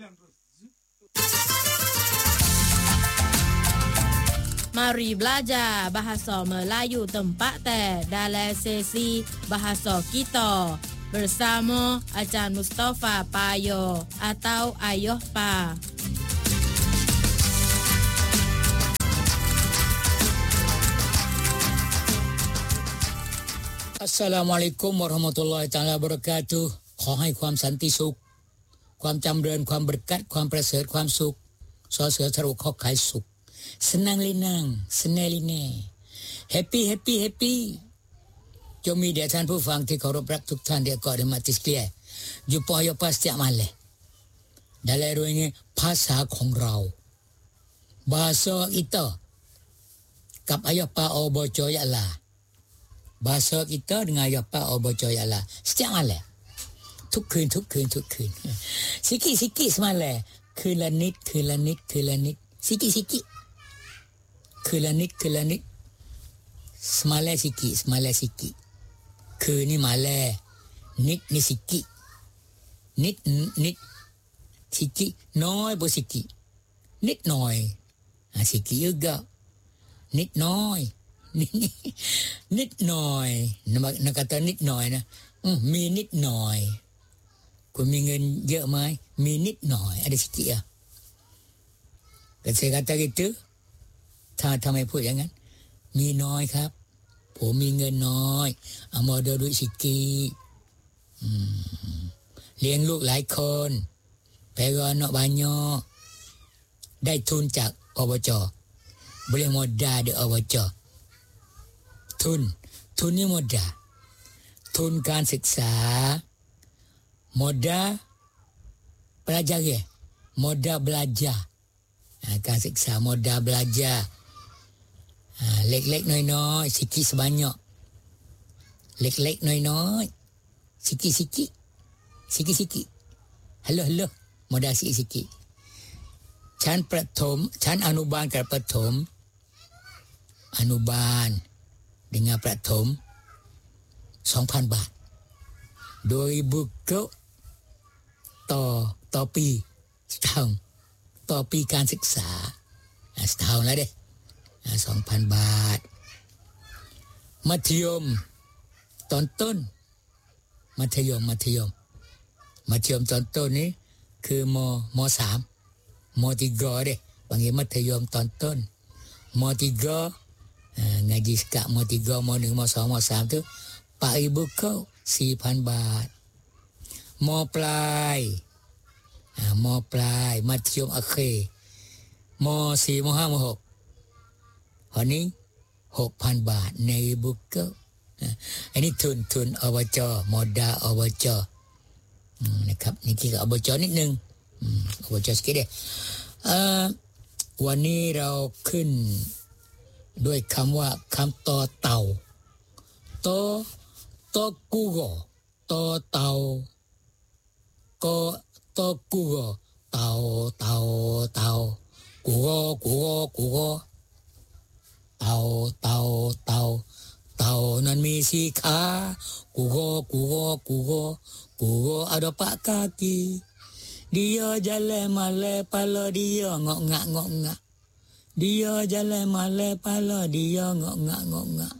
Mari belajar bahasa Melayu tempat dalam sesi Bahasa Kita bersama Encik Mustafa Payo atau Ayah Pa. Assalamualaikum warahmatullahi taala wabarakatuh ขอให้ความสันติสุขความจำเริญความประกัดความประเสริฐความสุขสอเสือทะลุขอไขสุขsenang lenang senang lenang happy happy happy จงมีแด่ท่านผู้ฟังที่เคารพรักทุกท่านที่ก็ได้มาติดเตียอยู่ปอยปัสติมาเลยdalam ruangnyaภาษาของเรา bahasa kita กับayah pa oboco ya Allah bahasa kita dengan ayah pa oboco ya Allah setiap malamทุกคืนsikit semalamคืนละนิดsikitคืนละนิดsemalam sikitคืนนี่malamนิดนี่sikitนิดsikitน้อยบ่sikitนิดหน่อยsikit jugaนิดน้อยนิดหน่อยnak kataนิดหน่อยนะมีนิดหน่อยคุณมีเงินเยอะไหมมีนิดหน่อยada sikit ya kan saya kata gituทำไมพูดอย่างนั้นมีน้อยครับผมมีเงินน้อยเอามาดูด้วยsikitเลี้ยงลูกหลายคนPerono banyakได้ทุนจากอบจboleh modal diอบจทุนนี่modalทุนการศึกษาmodal pelajar modal belajarการศึกษาmodal belajarเล็กๆน้อยๆsikit sebanyakเล็กๆน้อยๆsikit hello modal sikitชั้นอนุบาลกับประถมอนุบาลdenganประถม 2,000 บาทโดยบุกต่อปีsetahunต่อปีการศึกษาsetahunแล้วเด้2,000 บาทมัธยมตอนต้นมัธยมตอนต้นนี้คือม3ม3deh panggil มัธยมตอนต้นม3ngaji sekakม3ม1ม2ม3 tu Pak Ibu kau 4,000 บาทมปลายมัธยมakhirม4ม5ม6อันนี้ 6,000 บาทในบุกเกออันนี้ทุนอบจmodalอบจนะครับนี่คืออบจนิดนึงอบจสกิดเด้วันนี้เราขึ้นด้วยคำว่าคำต่อเต่าตอกูโกต่อเต่าก็ตอกูโกเต่ากูโกเต่านั้นมีสีขากูโกada 4 kaki dia jalan malam pala dia ngok-ngak dia jalan malam pala dia ngok-ngak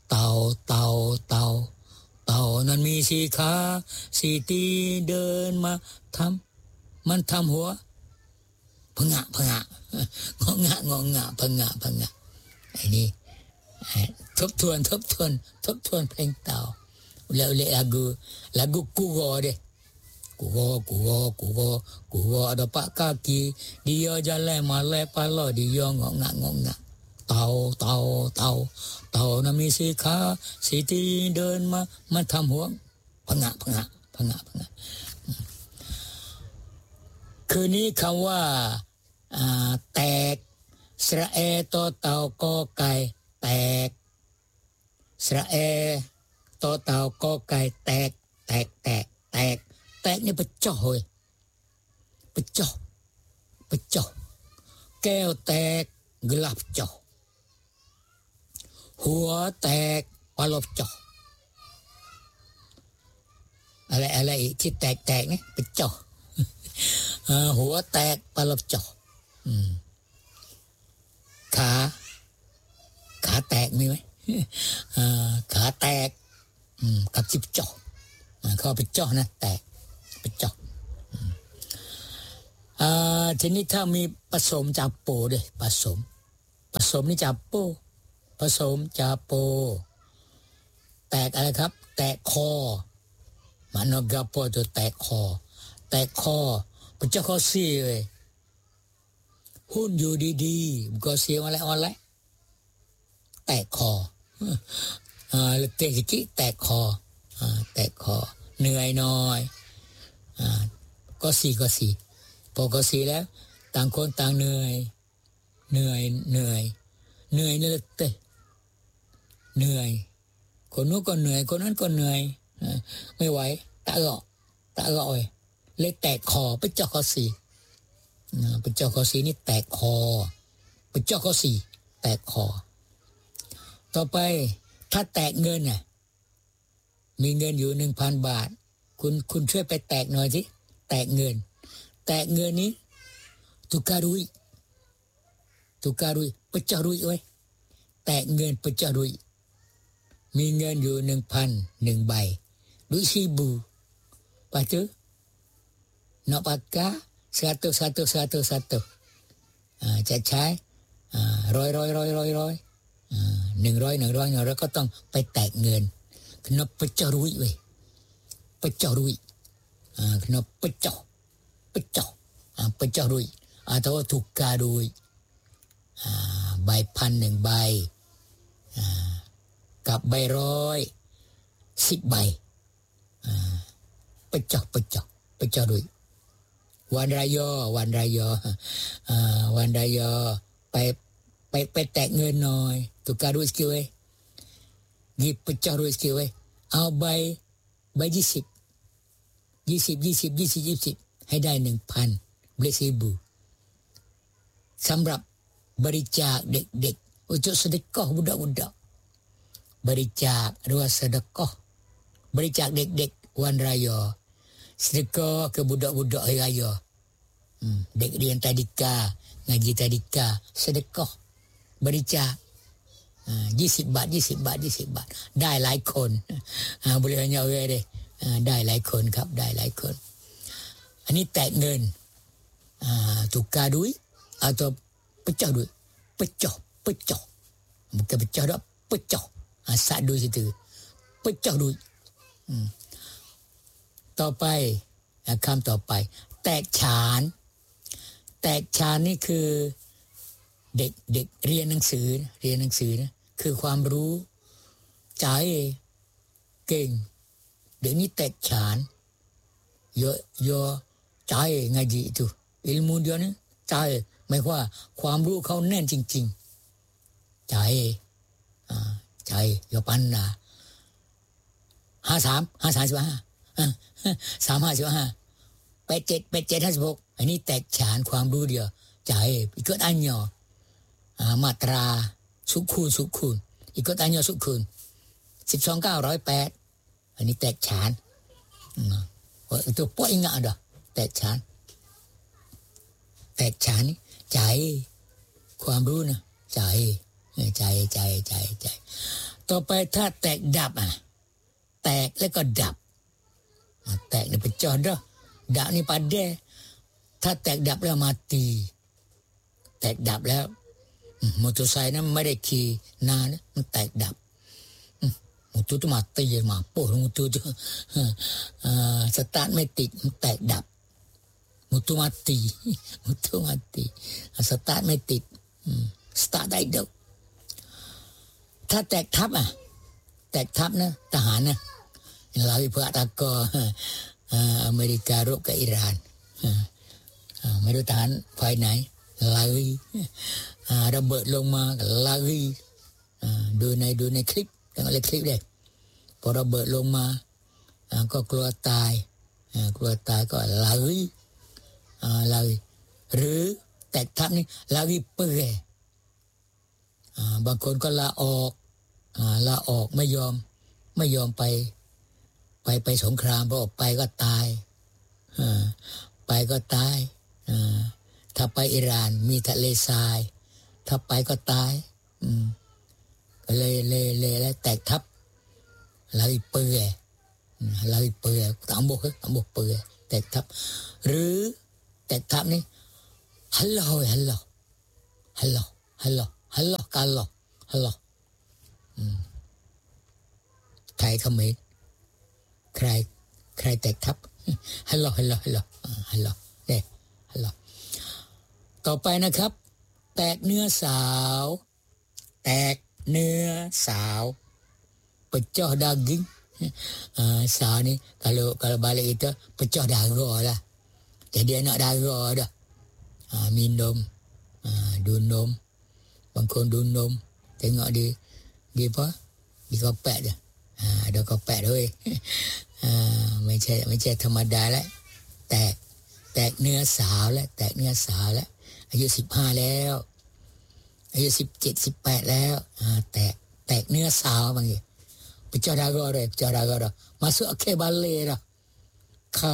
เต่านั้นมีสีขาสีตีเดินมามันทำหัวพงะงอกพงะไอ้นี่ทบทวนเพลงเต่าแล้วlagu kugo deh kugo ada 4 kaki dia jalan malam pala dia ngok-ngakเต่านั้นมีสีขาสีตีเดินมามันทำหัวพงะคืนนี้คำว่าแตกสระแอต่อเต่ากอไก่แตกสระแอต่อเต่ากอไก่แตกนี่pecahเฮ้ยpecahแก้วแตกgelas pecahหัวแตกปลบจ่ออะไรที่แตกนี่pecah หัวแตกปลบจ่อขาแตกมีไหมขาแตกกับจิบจ่อเข้าไปจ่อนะแตกไปจ่อทีนี้ถ้ามีผสมจาโปด้วยผสมนี่จาโปผสมจาโปแตกอะไรครับแตกคอมันกาโปตัวแตกคอปะเจ้าคอเสียเลยหุ้นอยู่ดีๆก็เสียมาแล้วออนแล้วแตกคอเตะสิกิแตกคอเหนื่อยน้อยก็สี่พอก็สี่แล้วต่างคนต่างเหนื่อยนี่แหละเตะเหนื่อยคนนู้นก็เหนื่อยคนนั้นก็เหนื่อยไม่ไหวตะเกาะเลยแตกคอไปเจ้าข้อสี่ไปเจ้าข้อสี่นี่แตกคอไปเจ้าข้อสี่แตกคอต่อไปถ้าแตกเงินน่ะมีเงินอยู่ 1,000 บาทคุณช่วยไปแตกหน่อยสิแตกเงินนี้tukar duit pecah duitไว้แตกเงินปecah duitมีเงินอยู่ 1,000 1 ใบduit 1,000 lepas tu nak pakai 100 จะใช้ร้อย100ก็ต้องไปแตกเงินkena pecah duit weh pecah duit kena pecah duit atau tukar duit ใบ1,000 1 ใบกับใบ100 10 ใบpecah duit วันรายอไปแตกเงินหน่อย tukar duit sikit weh gi pecah duit sikit weh เอาใบ20ให้ได้ 1,000 beli 1,000สำหรับบริจาคเด็กๆuntuk sedekah budak-budak บริจาคหรือว่า sedekah บริจาคเด็กๆวันรายา sedekah ke budak-budak hari raya เด็กเรียนtadika ngaji tadika sedekah บริจาค20 บาทได้หลายคนboleh banyak orang deh ได้หลายคนครับได้หลายคนอันนี้แตกเงินtukar duit atau pecah duit pecah bukan pecah dah pecah sat duit situ pecah duit ต่อไปคำต่อไปแตกฉานนี่คือเด็กเรียนหนังสือนะคือความรู้ใจเก่งเด็กนี่แตกฉานyo cahaya ngaji itu ilmu dia ni cahaya หมายว่าความรู้เขาแน่นจริงๆcahaya yo panna 53 55 อันนี้แตกฉานความรู้เดียวcahaya ikut anyo matra sukun ikut anyo sukun 12,908 อันนี้แตกฉานitu pok ingat dahแตกฉานนี่ใจความรู้นะใจต่อไปถ้าแตกดับแตกแล้วก็ดับแตกนี่เป็นจอดดับนี่ปัดเดถ้าแตกดับแล้วmatiแตกดับแล้วมอเตอร์ไซค์นั้นไม่ได้ขี่นานนะมันแตกดับmotor tu mati je mampu motor tu start ไม่ติดมันแตกดับmotor mati start ไม่ติดstart ได้เด้อถ้าแตกทับนะทหารนะเราวิพากษ์ตะกออเมริการบกับอิหร่านไม่รู้ทหารฝ่ายไหนlari ระเบิดลงมา lari ดูในคลิปtengok lihat klip dia พอระเบิดลงมาก็กลัวตายก็lari หรือแตกทับนี่lari pergi บางคนก็ลาออกไม่ยอมไปสงครามเพราะไปก็ตายถ้าไปอิหร่านมีทะเลทรายถ้าไปก็ตายก็เลยแล้วแตกทับlari perih tambah perih แตกทับหรือแตกทับนี่ฮัลโหลกันหรอฮัลโหลไทยเขมรใครแตกทับฮัลโหลเนี่ยฮัลโหลต่อไปนะครับแตกเนื้อสาวpecah daging sah ni kalau balik itu pecah darah lah jadi anak darah dah minum dunum bangkon dunum tengok di apa di kopek dah ada kopek tu ไม่ใช่ธรรมดาแล้วแตกเนื้อสาวแล้วอายุ15แล้วอายุ17 18แล้วแตกเนื้อสาวบางทีpecah darah masuk akhir balik dahเข้า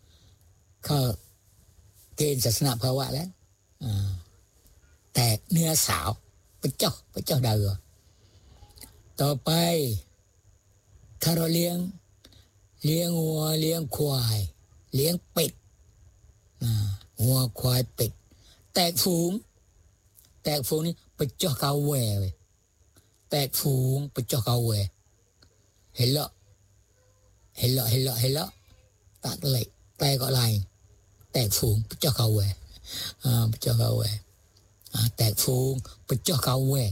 เกณฑ์ศาสนาภาวะแล้วแตกเนื้อสาวpecah darah ต่อไปถ้าเราเลี้ยงวัวเลี้ยงควายเลี้ยงเป็ดวัวควายเป็ดแตกฝูงนี่pecah kawai แตกฝูงpecah kawai helok tak lek tai kok lain แตกฝูง pecah kawai แตกฝูง pecah kawai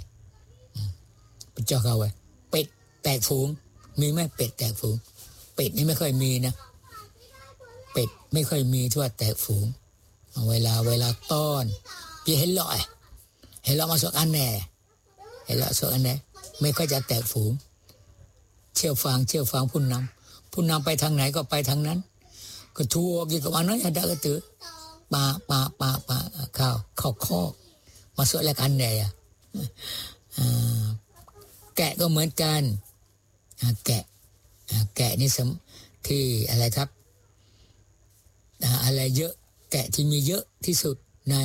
เป็ดแตกฝูงมีไหมเป็ดแตกฝูงเป็ดนี่ไม่ค่อยมีนะเป็ดไม่ค่อยมีที่ว่าแตกฝูงเวลาต้อนพี่helok masuk anehไม่ค่อยจะแตกฝูงเชี่ยวฟังผู้นำไปทางไหนก็ไปทางนั้นก็ทั่วกี่กับอันนั้นada kata paข้าวคอกmasukแล้วกันแน่แกะก็เหมือนกันแกะนี่ที่อะไรครับอะไรเยอะแกะที่มีเยอะที่สุดใน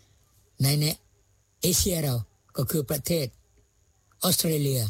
เอเชียเราก็คือประเทศออสเตรเลีย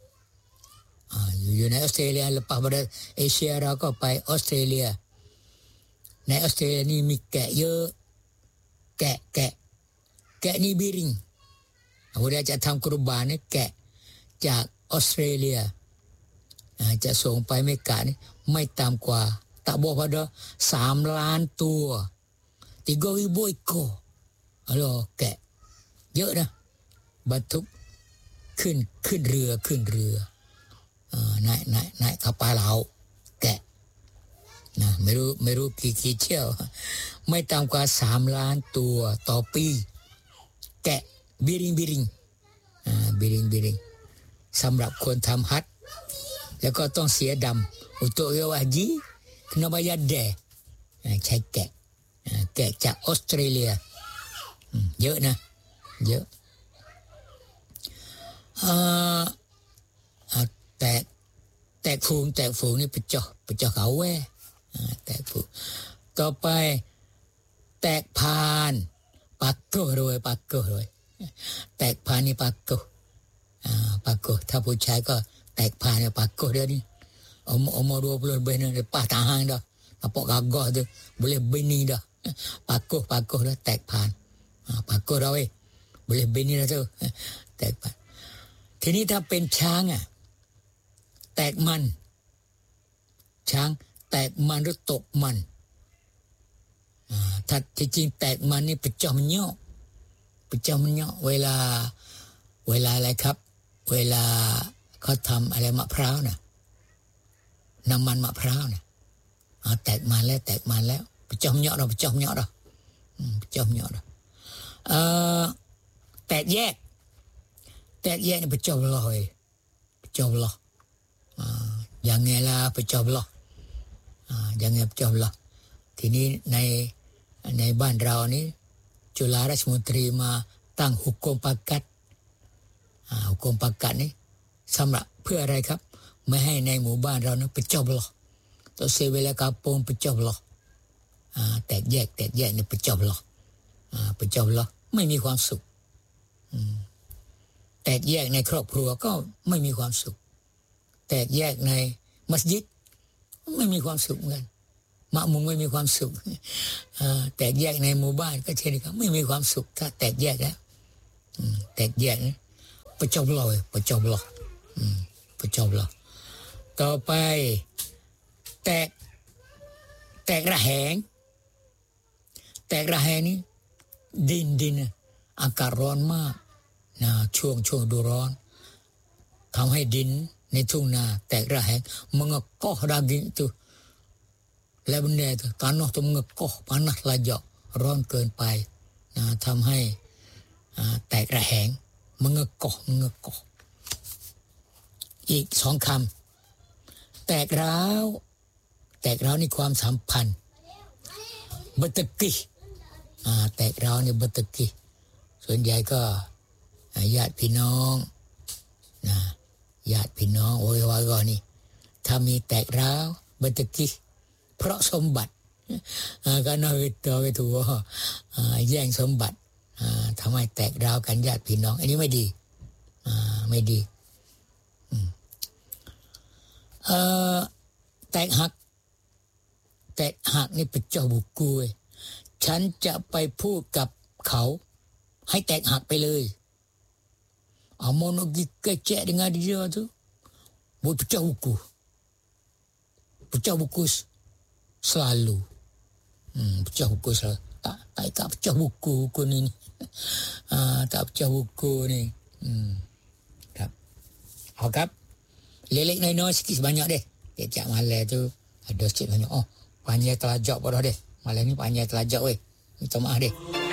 อยู่ในออสเตรเลียlepas pada เอเชียเราก็ไปออสเตรเลียในออสเตรเลียนี่มีแกะเยอะแกะนี่บิริงเวลาจะทำกุรบานนี่แกะจากออสเตรเลียจะส่งไปเมกานี่ไม่ต่ำกว่าtak bawah pada 3 ล้านตัว 3,000 ekor แกะเยอะนะบรรทุกขึ้นเรือนายขับปลาเราแกะนะไม่รู้กี่เที่ยวไม่ต่ำกว่า3 ล้านตัวต่อปีแกะบิริงสำหรับคนทำฮัจญ์แล้วก็ต้องเสียดำอุตุเอวาจีkena bayar deh ใช้แกะจากออสเตรเลียเยอะนะเยอะแตกฝูงนี่pecah kawai แตกฝูงต่อไปแตกพานปักกุด้วยแตกพานนี่ปักกุถ้าผู้ชายก็แตกพานเนี่ยปักกุเดี๋ยวนี้umur 20 lebih ni lepas tahan dah nampak gagah tu boleh bini dah pakuh dah tek pan pakuh dah weh boleh bini dah tu tek pan ทีนี้ถ้าเป็นช้างแตกมันช้างแตกมันหรือตกมันถ้าจริงแตกมันนี่pecah menyokเวลาอะไรครับเวลาเขาทำอะไรมะพร้าวนะน้ำมันมะพร้าวนะแตกมันแล้วpecah menyok dahแตกแยกนี่pecah belah janganlah pecah belah pecah belah ทีนี้ในบ้านเรานี้จุฬาราชมนตรีมาตั้งหุกกมปากัดนี่สำหรับเพื่ออะไรครับไม่ให้ในหมู่บ้านเรานะpecah belah tak sebelah kampung pecah belah แตกแยกนี่pecah belah พระเจ้าอัลเลาะห์ไม่มีความสุขแตกแยกในครอบครัวก็ไม่มีความสุขแตกแยกในมัสยิดไม่มีความสุขเหมือนกันมะมุงไม่มีความสุขแตกแยกในหมู่บ้านก็เช่นกันไม่มีความสุขถ้าแตกแยกแล้วแตกแยกนะพระเจ้าอัลเลาะห์พระเจ้าอัลเลาะห์พระเจ้าอัลเลาะห์ต่อไปแตกระแหงนี่ดินอากาศร้อนมากนะช่วงฤดูร้อนทำให้ดินในทุ่งนาแตกระแหงmengekoh daging ituแล้วbenda itu tanah tu mengekoh panas lajak ร้อนเกินไปนะทำให้แตกระแหงmengekoh อีก2คำแตกร้าวนี่ความสัมพันธ์bertekihแตกร้าวนี่bertekihส่วนใหญ่ก็ญาติพี่น้องนะญาติพี่น้องโอ้ยว่าก็นี่ถ้ามีแตกร้าวbertekihเพราะสมบัติkarena ituแย่งสมบัติทำให้แตกร้าวกันญาติพี่น้องอันนี้ไม่ดีไม่ดีแตกหักนี่เป็นเจ้าบุกุยฉันจะไปพูดกับเขาให้แตกหักไปเลยmau pergi kecek dengan dia tu buat pecah buku selalu pecah buku selalu tak pecah buku ni tak pecah buku ni ครับเอาครับเล็กๆน้อยๆsikit sebanyak deh tiap malam tu ada sikit banyak panjang telajak pada deh malam ni panjang telajak minta maaf deh